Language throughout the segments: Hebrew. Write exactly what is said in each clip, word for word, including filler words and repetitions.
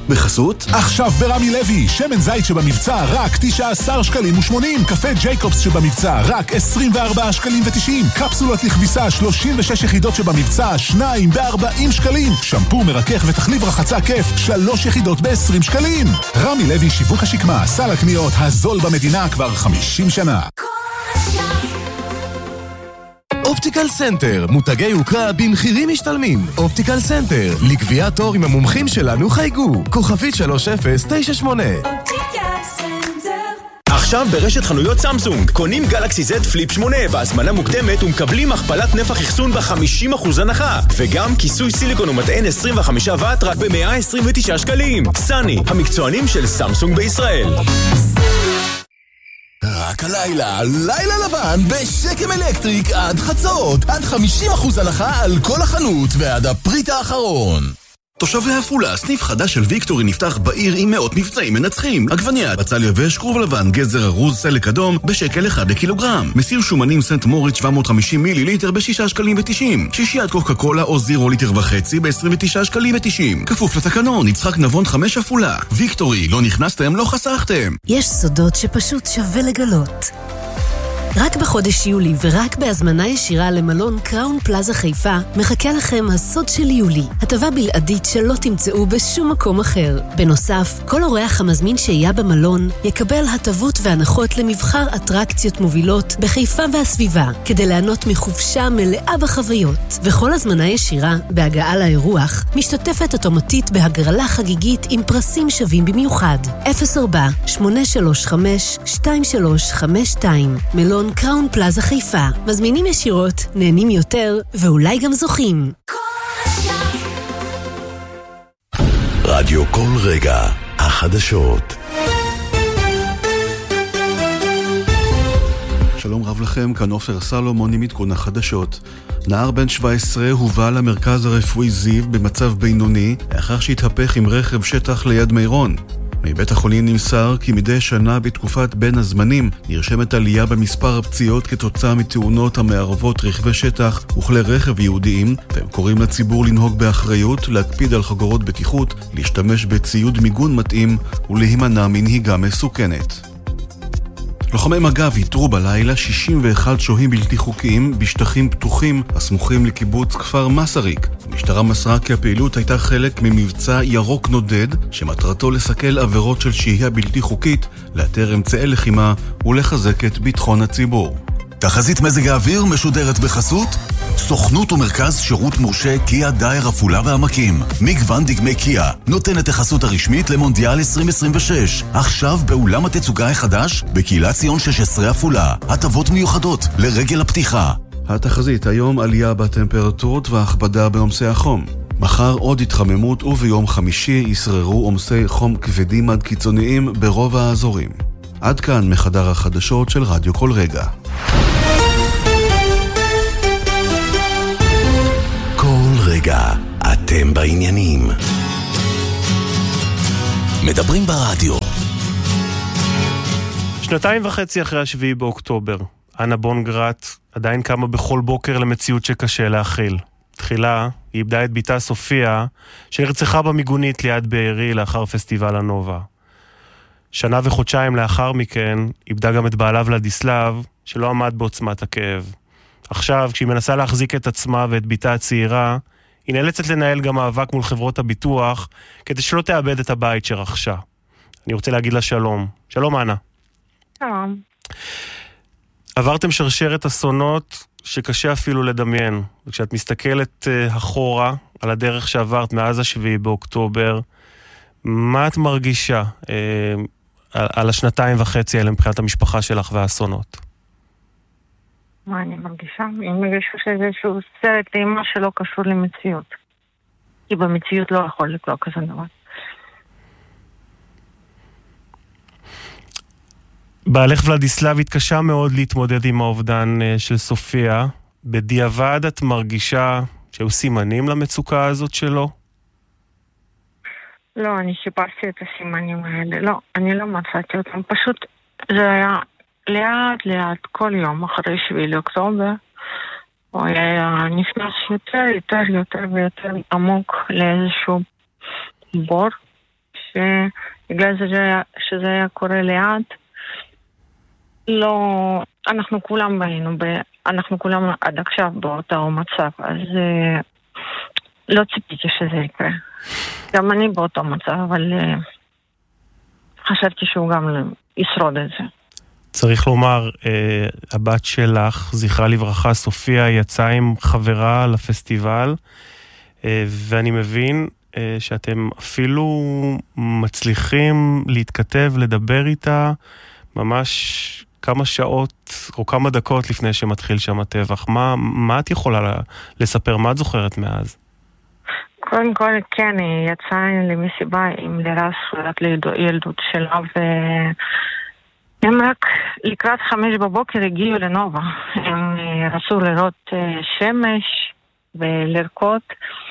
בחסות? עכשיו ברמי לוי, שמן זית שבמבצע רק תשעה עשר שקלים ושמונים, קפה ג'ייקובס שבמבצע רק עשרים וארבעה שקלים ותשעים, קפסולות לכביסה שלושים ושש יחידות שבמבצע שניים בארבעים שקלים, שמפו מרכך ותחליב רחצה כיף שלוש יחידות ב-עשרים שקלים. רמי לוי שיווק השקמה, סל הקניות הזול במדינה כבר חמישים שנה. אופטיקל סנטר, מותגי יוקרה במחירים משתלמים. אופטיקל סנטר, לקביעת תור עם המומחים שלנו חייגו. כוכבית שלוש אפס תשע שמונה. אופטיקל סנטר. עכשיו ברשת חנויות סמסונג, קונים גלקסי זד פליפ שמונה בהזמנה מוקדמת ומקבלים הכפלת נפח אחסון ב-חמישים אחוז הנחה, וגם כיסוי סיליקון ומטען עשרים וחמישה ואט רק ב-מאה עשרים ותשעה שקלים. סני, המקצוענים של סמסונג בישראל. רק הלילה, לילה לבן בשקם אלקטריק עד חצות, עד חמישים אחוז הנחה על כל החנות ועד הפריט האחרון. תושבי עפולה, סניף חדש של ויקטורי נפתח בעיר עם מאות מבצעים מנצחים. עגבנייה, בצל יבש, כרוב לבן, גזר ארוז, סלק אדום, בשקל אחד לקילוגרם. מסיר שומנים סנט מוריץ שבע מאות וחמישים מיליליטר בשישה שקלים ותשעים. שישיית קוקה קולה או זירו ליטר וחצי ב-עשרים ותשעה שקלים ותשעים. כפוף לתקנון, יצחק נבון חמש עפולה. ויקטורי, לא נכנסתם, לא חסכתם. יש סודות שפשוט שווה לגלות. רק בחודש יולי ורק בהזמנה ישירה למלון קראון פלאזה חיפה מחכה לכם הסוד של יולי, הטבה בלעדית שלא תמצאו בשום מקום אחר. בנוסף, כל אורח המזמין שהייה במלון יקבל הטבות והנחות למבחר אטרקציות מובילות בחיפה והסביבה, כדי ליהנות מחופשה מלאה בחוויות. וכל הזמנה ישירה בהגעה לאירוח משתתפת אוטומטית בהגרלה חגיגית עם פרסים שווים במיוחד. אפס ארבע שמונה שלוש חמש שתיים שלוש חמש שתיים מלון קראון פלאזה חיפה. מזמינים ישירות, נהנים יותר, ואולי גם זוכים. רדיו כל רגע, החדשות. שלום רב לכם, כאן עופר סלומון עם עדכון החדשות. נער בן שבע עשרה הובא למרכז הרפואי זיו במצב בינוני, לאחר שהתהפך עם רכב שטח ליד מירון. מבית החולים נמסר כי מדי שנה בתקופת בין הזמנים נרשמת עלייה במספר הפציעות כתוצאה מתאונות המערבות רכבי שטח וכלי רכב יהודיים, והם קוראים לציבור לנהוג באחריות, להקפיד על חגורות בטיחות, להשתמש בציוד מיגון מתאים ולהימנע מנהיגה מסוכנת. לוחמי מג"ב איתרו בלילה שישים ואחד שוהים בלתי חוקיים בשטחים פתוחים הסמוכים לקיבוץ כפר מסריק. המשטרה מסרה כי הפעילות הייתה חלק ממבצע ירוק נודד, שמטרתו לסכל עבירות של שהייה בלתי חוקית, לאתר אמצעי לחימה ולחזק את ביטחון הציבור. תחזית מזג האוויר משודרת בחסות סוכנות ומרכז שירות מורשה קיה דייר עפולה והעמקים. מגוון דגמי קיה נותן את החסות הרשמית למונדיאל עשרים עשרים ושש. עכשיו באולם התצוגה החדש בקהילת ציון שש עשרה עפולה. הטבות מיוחדות לרגל הפתיחה. התחזית היום עלייה בטמפרטורות והכבדה בעומסי החום. מחר עוד התחממות וביום חמישי ישררו עומסי חום כבדים עד קיצוניים ברוב האזורים. עד כאן מחדר החדשות של רדיו כל רגע. כל רגע אתם בעניינים. מדברים ברדיו. שנתיים וחצי אחרי השביעי באוקטובר, אנה בונגרט עדיין קמה בכל בוקר למציאות שקשה להכיל. תחילה היא איבדה את ביתה סופיה, שהרצחה במיגונית ליד בארי לאחר פסטיבל הנובה. שנה וחודשיים לאחר מכן איבדה גם את בעלה ולדיסלב, שלא עמד בעוצמת הכאב. עכשיו, כשהיא מנסה להחזיק את עצמה ואת ביתה הצעירה, היא נאלצת לנהל גם מאבק מול חברות הביטוח, כדי שלא תאבד את הבית שרכשה. אני רוצה להגיד לה שלום. שלום, אנה. שלום. עברתם שרשרת אסונות שקשה אפילו לדמיין. וכשאת מסתכלת uh, אחורה על הדרך שעברת מאז השביעי באוקטובר, מה את מרגישה uh, על, על השנתיים וחצי האלה מבחינת המשפחה שלך והאסונות? מה אני מרגישה? אני מרגישה שזה איזשהו סרט אימה שלא קשור למציאות. כי במציאות לא יכול לקרוא כזה דבר. בעלך ולדיסלב התקשה מאוד להתמודד עם האובדן של סופיה. בדיעבד את מרגישה שהיו סימנים למצוקה הזאת שלו? לא, אני חיפשתי את הסימנים האלה. לא, אני לא מצאתי אותם. פשוט זה היה לאט לאט כל יום אחרי שביעי לאוקטובר. הוא היה נכנס יותר יותר יותר ויותר עמוק לאיזשהו בור שבגלל זה שזה היה קורה לאט, לא, אנחנו כולם היינו, אנחנו כולם עד עכשיו באותו מצב, אז לא ציפיתי שזה יקרה. גם אני באותו מצב, אבל חשבתי שהוא גם ישרוד את זה. צריך לומר, הבת שלך, זכרה לברכה, סופיה, יצאה עם חברה לפסטיבל, ואני מבין שאתם אפילו מצליחים להתכתב, לדבר איתה, ממש כמה שעות או כמה דקות לפני שמתחיל שם הטבח. מה, מה את יכולה לספר? מה את זוכרת מאז? קודם כל, כן, היא יצאה למסיבה עם לירז, חברת לילדות שלה, והם רק לקראת חמש בבוקר הגיעו לנובה. הם רצו לראות שמש ולרקוד,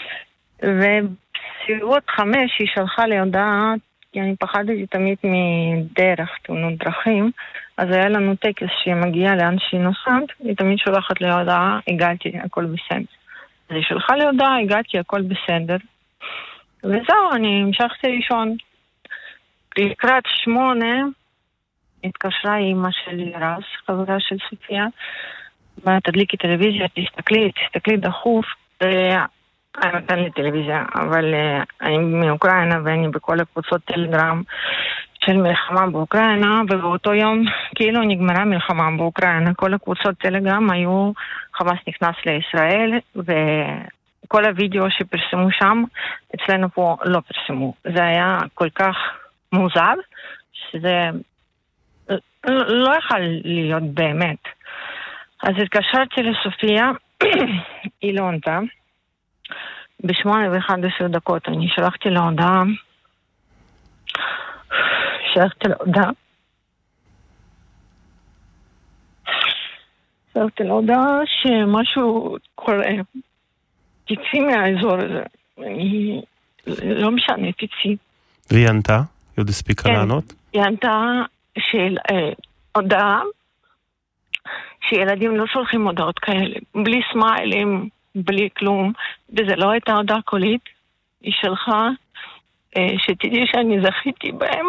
ובסיבות חמש היא שלחה לי הודעה, כי אני פחדתי תמיד מדרך, תאונות דרכים, אז היה לנו טקס שמגיע לאן שהיא נוסעת, היא תמיד שולחת לי הודעה, הגעתי, הכל בסדר. אז היא שלחה לי הודעה, הגעתי, הכל בסדר. וזהו, אני המשכתי לישון. לקראת שמונה, התקשרה אימא שלי רז, חברה של סופיה, תדליקי טלוויזיה, תסתכלי, תסתכלי דחוף. אני נותן לי טלוויזיה, אבל אני מאוקראינה ואני בכל הקבוצות טלגרם של מלחמה באוקראינה, ובאותו יום כאילו נגמרה מלחמה באוקראינה. כל הקבוצות טלגרם היו, חמאס נכנס לישראל, וכל הוידאו שפרסמו שם, אצלנו פה לא פרסמו. זה היה כל כך מוזר, שזה לא יכול להיות באמת. אז התקשרתי לסופיה, היא לא ענתה. בשמונה ואחת עשרה דקות אני שלחתי לה הודעה, שלחתי לה הודעה, שלחתי לה הודעה שמשהו קורה, תצאי מהאזור הזה, אני לא משנה, תצאי. והיא ענתה? היא עוד הספיקה לענות? היא ענתה הודעה שילדים לא שולחים הודעות כאלה, בלי סמיילים, בלי כלום, וזה לא הייתה הודעה קולית, היא שלחה, שתדעי שאני זכיתי בהם,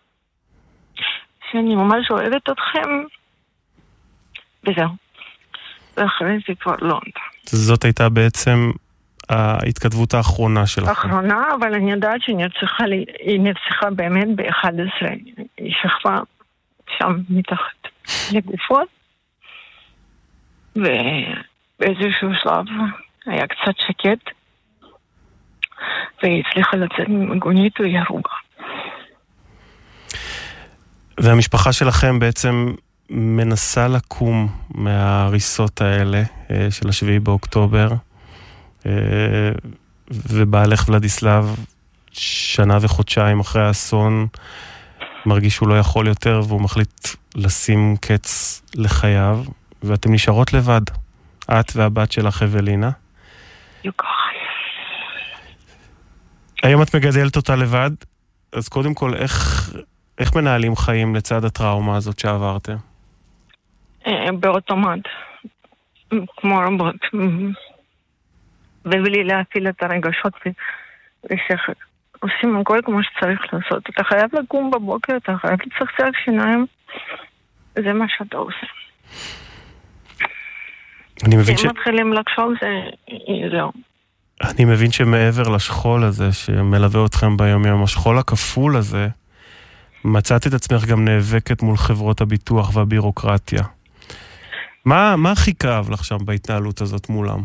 שאני ממש אוהבת אתכם, וזהו. ואחרי זה כבר לא ענתה. זאת הייתה בעצם ההתכתבות האחרונה שלך. האחרונה, אבל אני יודעת שהיא נרצחה, היא נרצחה באמת ב-אחת עשרה. היא שכבה שם מתחת לגופות, ובאיזשהו שלב היה קצת שקט, והיא הצליחה לצאת ממגונית והיא הרובה. והמשפחה שלכם בעצם מנסה לקום מההריסות האלה של השביעי באוקטובר, ובעלך ולדיסלב שנה וחודשיים אחרי האסון מרגיש שהוא לא יכול יותר, והוא מחליט לשים קץ לחייו, ואתם נשארות לבד, את והבת שלך אבלינה. יוקח. היום את מגדלת אותה לבד, אז קודם כל, איך, איך מנהלים חיים לצד הטראומה הזאת שעברתם? באוטומט, כמו רבות, ובלי להפעיל את הרגשות ושכל. עושים הכל כמו שצריך לעשות. אתה חייב לקום בבוקר, אתה חייב לצחצח שיניים, זה מה שאתה עושה. אני מבין ש... אם מתחילים לחשוב, זה... זהו. אני מבין שמעבר לשכול הזה שמלווה אתכם ביום יום, השכול הכפול הזה, מצאת את עצמך גם נאבקת מול חברות הביטוח והבירוקרטיה. מה, מה הכי כאב לך שם בהתנהלות הזאת מולם?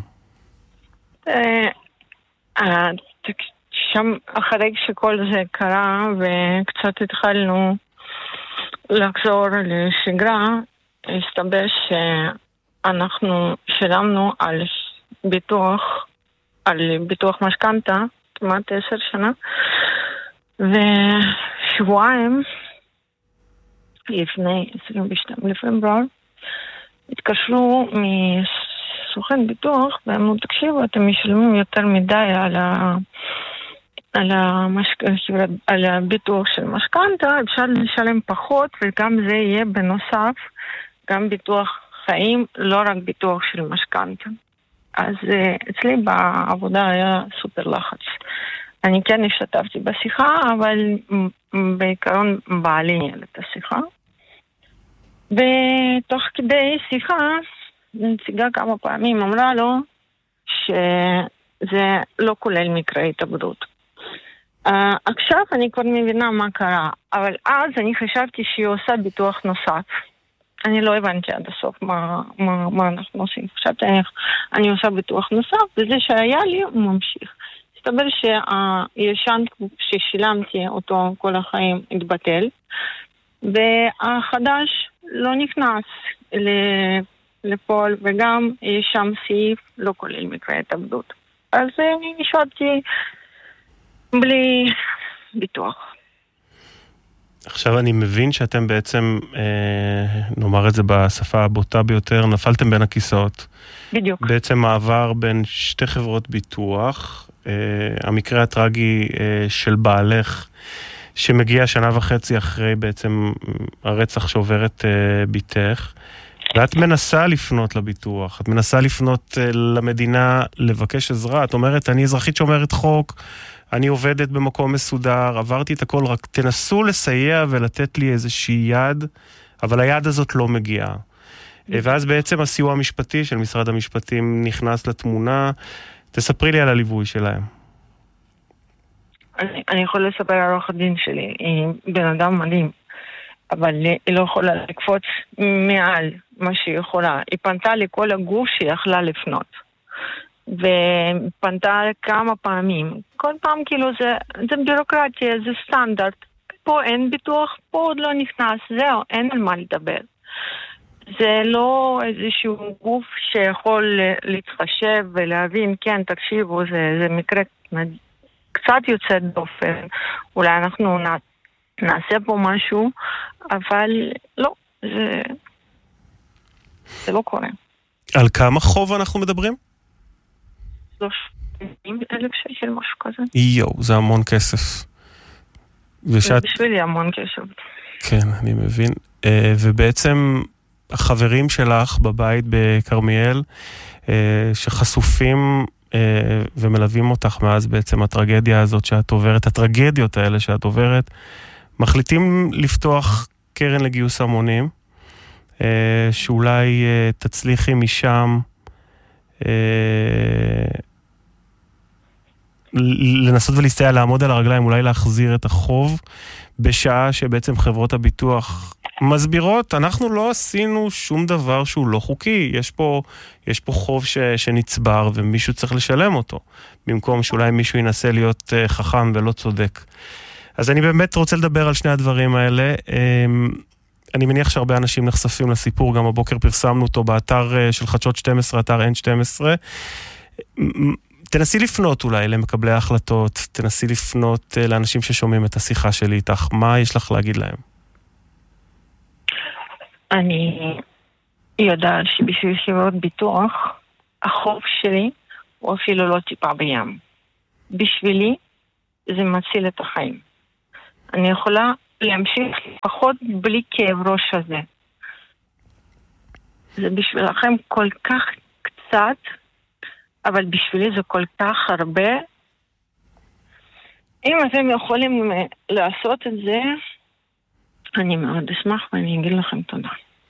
שם אחרי שכל זה קרה וקצת התחלנו לחזור לשגרה, הסתבר שאנחנו שילמנו על ביטוח, על ביטוח משכנתה, כמעט עשר שנה, ושבועיים לפני עשרים ושתיים לפברואר התקשרו מסוכן ביטוח ואמרו, תקשיבו, אתם משלמים יותר מדי על ה... על, המשק... על הביטוח של משכנתה, אפשר לשלם פחות, וגם זה יהיה בנוסף, גם ביטוח חיים, לא רק ביטוח של משכנתה. אז אצלי בעבודה היה סופר לחץ. אני כן השתתפתי בשיחה, אבל בעיקרון בעלי ניהל את השיחה. ותוך כדי שיחה, נציגה כמה פעמים אמרה לו שזה לא כולל מקרה התאבדות. Uh, עכשיו אני כבר מבינה מה קרה, אבל אז אני חשבתי שהיא עושה ביטוח נוסף. אני לא הבנתי עד הסוף מה, מה, מה אנחנו עושים. חשבתי אני, אני עושה ביטוח נוסף, וזה שהיה לי הוא ממשיך. הסתבר שהישן ששילמתי אותו כל החיים התבטל, והחדש לא נכנס לפועל, וגם יש שם סעיף לא כולל מקרה התאבדות. אז אני נשארתי בלי ביטוח. עכשיו אני מבין שאתם בעצם, אה, נאמר את זה בשפה הבוטה ביותר, נפלתם בין הכיסאות. בדיוק. בעצם מעבר בין שתי חברות ביטוח, אה, המקרה הטרגי אה, של בעלך, שמגיע שנה וחצי אחרי בעצם הרצח שעוברת אה, ביתך, ואת מנסה לפנות לביטוח, את מנסה לפנות אה, למדינה לבקש עזרה, את אומרת, אני אזרחית שומרת חוק, אני עובדת במקום מסודר, עברתי את הכל, רק תנסו לסייע ולתת לי איזושהי יד, אבל היד הזאת לא מגיעה. ואז בעצם הסיוע המשפטי של משרד המשפטים נכנס לתמונה. תספרי לי על הליווי שלהם. אני, אני יכולה לספר על עורך הדין שלי, היא בן אדם מדהים, אבל היא לא יכולה לקפוץ מעל מה שהיא יכולה. היא פנתה לכל הגוף שהיא יכלה לפנות. ופנתה כמה פעמים. כל פעם כאילו זה, זה בירוקרטיה, זה סטנדרט. פה אין ביטוח, פה עוד לא נכנס, זהו, אין על מה לדבר. זה לא איזשהו גוף שיכול להתחשב ולהבין, כן, תקשיבו, זה, זה מקרה קצת יוצא דופן. אולי אנחנו נעשה פה משהו, אבל לא, זה, זה לא קורה. על כמה חוב אנחנו מדברים? שלושים אלף שקל, משהו כזה. יואו, זה המון כסף. ושאת... בשבילי המון כסף. כן, אני מבין. ובעצם החברים שלך בבית בקרמיאל, שחשופים ומלווים אותך מאז בעצם הטרגדיה הזאת שאת עוברת, הטרגדיות האלה שאת עוברת, מחליטים לפתוח קרן לגיוס המונים, שאולי תצליחי משם לנסות ולהסתייע, לעמוד על הרגליים, אולי להחזיר את החוב, בשעה שבעצם חברות הביטוח מסבירות, אנחנו לא עשינו שום דבר שהוא לא חוקי, יש פה, יש פה חוב ש, שנצבר ומישהו צריך לשלם אותו, במקום שאולי מישהו ינסה להיות חכם ולא צודק. אז אני באמת רוצה לדבר על שני הדברים האלה. אני מניח שהרבה אנשים נחשפים לסיפור, גם הבוקר פרסמנו אותו באתר של חדשות שתים עשרה, אתר אן שתים עשרה. תנסי לפנות אולי למקבלי ההחלטות, תנסי לפנות לאנשים ששומעים את השיחה שלי איתך. מה יש לך להגיד להם? אני יודעת שבשביל חברות ביטוח, החוב שלי הוא אפילו לא טיפה בים. בשבילי זה מציל את החיים. אני יכולה להמשיך פחות בלי כאב ראש הזה. זה בשבילכם כל כך קצת, אבל בשבילי זה כל כך הרבה. אם אתם יכולים לעשות את זה, אני מאוד אשמח ואני אגיד לכם תודה.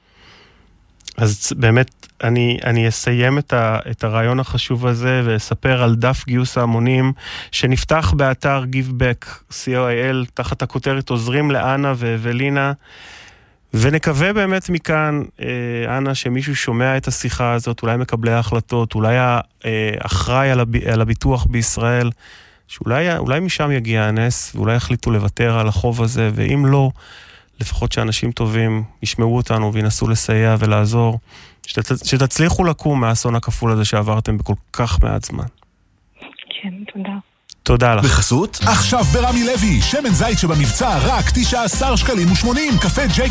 אז באמת, אני, אני אסיים את, ה, את הרעיון החשוב הזה ואספר על דף גיוס ההמונים שנפתח באתר GiveBack, סי או איי אל, תחת הכותרת עוזרים לאנה ואבלינה, ונקווה באמת מכאן, אה, אנה, שמישהו שומע את השיחה הזאת, אולי מקבלי ההחלטות, אולי האחראי על, הב, על הביטוח בישראל, שאולי אולי משם יגיע הנס, ואולי יחליטו לוותר על החוב הזה, ואם לא, לפחות שאנשים טובים ישמעו אותנו וינסו לסייע ולעזור, שת, שתצליחו לקום מהאסון הכפול הזה שעברתם בכל כך מעט זמן. כן, תודה. תודה לך. בחסות? עכשיו ברמי לוי, שמן זית שבמבצע רק תשעה עשר שקלים ושמונים, קפה ג'ייקובס